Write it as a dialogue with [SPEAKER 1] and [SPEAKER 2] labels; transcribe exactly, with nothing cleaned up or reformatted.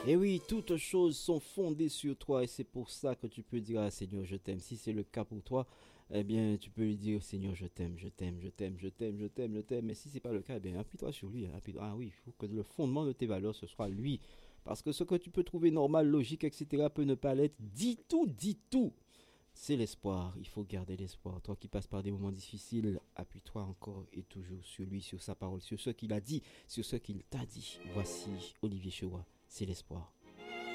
[SPEAKER 1] Et oui, toutes choses sont fondées sur toi et c'est pour ça que tu peux dire à Seigneur, je t'aime. Si c'est le cas pour toi, eh bien, tu peux lui dire, Seigneur, je t'aime, je t'aime, je t'aime, je t'aime, je t'aime, je t'aime. Mais si c'est pas le cas, eh bien, appuie-toi sur lui. Hein, appuie-toi. Ah oui, il faut que le fondement de tes valeurs, ce soit lui. Parce que ce que tu peux trouver normal, logique, et cetera, peut ne pas l'être. Dis tout, dis tout. C'est l'espoir. Il faut garder l'espoir. Toi qui passes par des moments difficiles, appuie-toi encore et toujours sur lui, sur sa parole, sur ce qu'il a dit, sur ce qu'il t'a dit. Voici Olivier Chewa. C'est l'espoir.